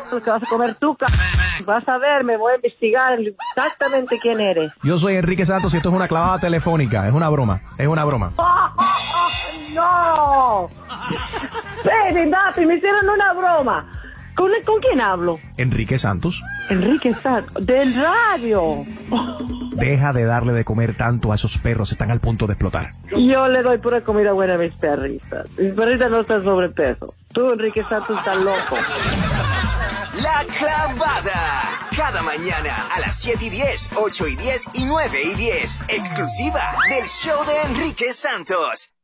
lo que vas a comer tú, vas a ver, me voy a investigar exactamente quién eres. Yo soy Enrique Santos y esto es una clavada telefónica, es una broma. ¡No! Papi, me hicieron una broma. ¿Con quién hablo? Enrique Santos. Enrique Santos, del radio. Deja de darle de comer tanto a esos perros, están al punto de explotar. Yo le doy pura comida buena a mis perritas. Mis perritas no están sobrepeso. Tú, Enrique Santos, estás loco. La Clavada. Cada mañana a las 7:10, 8:10 y 9:10. Exclusiva del show de Enrique Santos.